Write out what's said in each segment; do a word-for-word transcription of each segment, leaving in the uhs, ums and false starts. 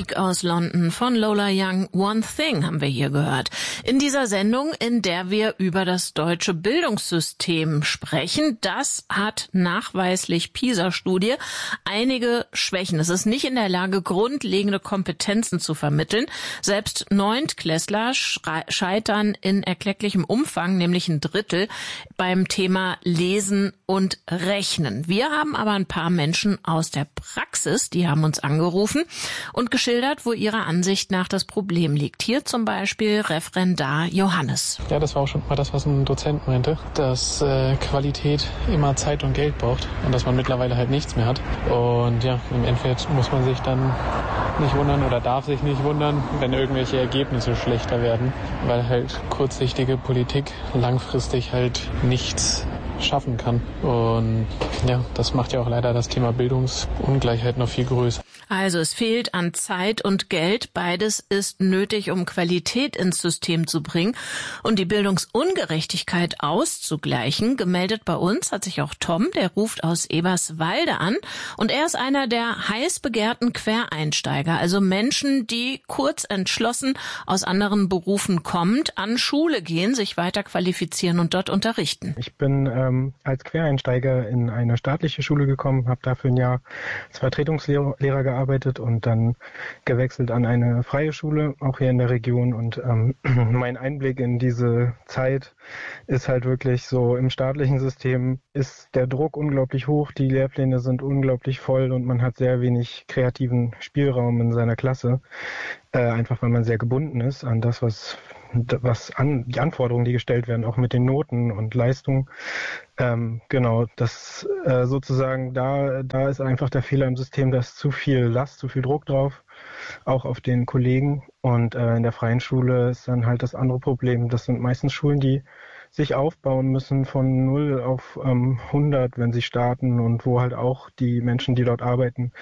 Musik aus London von Lola Young. One Thing haben wir hier gehört. In dieser Sendung, in der wir über das deutsche Bildungssystem sprechen. Das hat nachweislich PISA-Studie einige Schwächen. Es ist nicht in der Lage, grundlegende Kompetenzen zu vermitteln. Selbst Neuntklässler scheitern in erklecklichem Umfang, nämlich ein Drittel, beim Thema Lesen und Rechnen. Wir haben aber ein paar Menschen aus der Praxis, die haben uns angerufen und geschildert, wo ihrer Ansicht nach das Problem liegt. Hier zum Beispiel Referendar Johannes. Ja, das war auch schon mal das, was ein Dozent meinte, dass äh, Qualität immer Zeit und Geld braucht und dass man mittlerweile halt nichts mehr hat. Und ja, im Endeffekt muss man sich dann nicht wundern oder darf sich nicht wundern, wenn irgendwelche Ergebnisse schlechter werden, weil halt kurzsichtige Politik langfristig halt nichts schaffen kann. Und ja, das macht ja auch leider das Thema Bildungsungleichheit noch viel größer. Also es fehlt an Zeit und Geld. Beides ist nötig, um Qualität ins System zu bringen und die Bildungsungerechtigkeit auszugleichen. Gemeldet bei uns hat sich auch Tom, der ruft aus Eberswalde an. Und er ist einer der heiß begehrten Quereinsteiger, also Menschen, die kurz entschlossen aus anderen Berufen kommend an Schule gehen, sich weiter qualifizieren und dort unterrichten. Ich bin ähm, als Quereinsteiger in eine staatliche Schule gekommen, habe dafür ein Jahr als Vertretungslehrer gearbeitet. gearbeitet und dann gewechselt an eine freie Schule, auch hier in der Region. Und ähm, mein Einblick in diese Zeit ist halt wirklich so, im staatlichen System ist der Druck unglaublich hoch, die Lehrpläne sind unglaublich voll und man hat sehr wenig kreativen Spielraum in seiner Klasse, äh, einfach weil man sehr gebunden ist an das, was was an die Anforderungen, die gestellt werden, auch mit den Noten und Leistungen. Ähm, genau, das äh, sozusagen, da da ist einfach der Fehler im System, da ist zu viel Last, zu viel Druck drauf, auch auf den Kollegen. Und äh, in der freien Schule ist dann halt das andere Problem. Das sind meistens Schulen, die sich aufbauen müssen von null auf ähm, hundert, wenn sie starten und wo halt auch die Menschen, die dort arbeiten,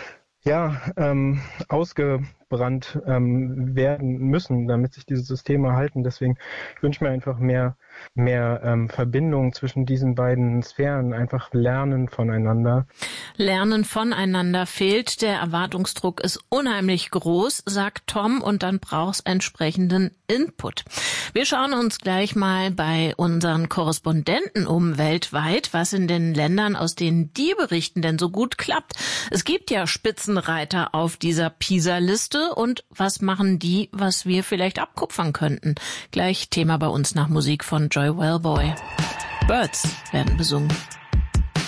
ja, ähm, ausgebrannt ähm, werden müssen, damit sich diese Systeme halten. Deswegen wünsche ich mir einfach mehr, mehr ähm, Verbindung zwischen diesen beiden Sphären, einfach Lernen voneinander. Lernen voneinander fehlt, der Erwartungsdruck ist unheimlich groß, sagt Tom, und dann braucht's entsprechenden Input. Wir schauen uns gleich mal bei unseren Korrespondenten um weltweit, was in den Ländern, aus denen die berichten, denn so gut klappt. Es gibt ja Spitzenreiter auf dieser PISA-Liste und was machen die, was wir vielleicht abkupfern könnten? Gleich Thema bei uns nach Musik von Joy Wellboy. Birds werden besungen.